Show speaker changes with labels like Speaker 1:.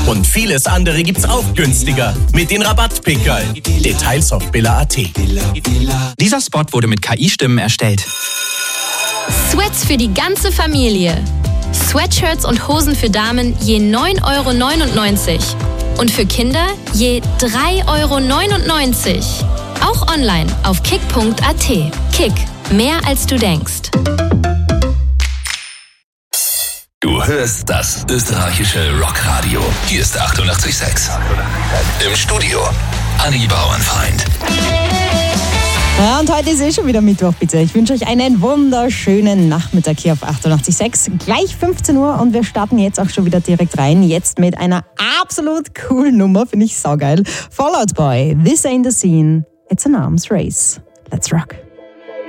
Speaker 1: Und vieles andere gibt's auch günstiger mit den Rabattpickerl. Details auf billa.at.
Speaker 2: Dieser Spot wurde mit KI-Stimmen erstellt.
Speaker 3: Sweats für die ganze Familie. Sweatshirts und Hosen für Damen je 9,99 € und für Kinder je 3,99 €. Auch online auf kick.at. Kick, mehr als du denkst.
Speaker 4: Du hörst das österreichische Rockradio. Hier ist 88,6. Im Studio Anni Bauernfeind.
Speaker 5: Ja, und heute ist schon wieder Mittwoch, bitte. Ich wünsche euch einen wunderschönen Nachmittag hier auf 88,6. Gleich 15 Uhr und wir starten jetzt auch schon wieder direkt rein. Jetzt mit einer absolut coolen Nummer, finde ich saugeil. Fall Out Boy, This Ain't the Scene, It's an Arms Race. Let's rock.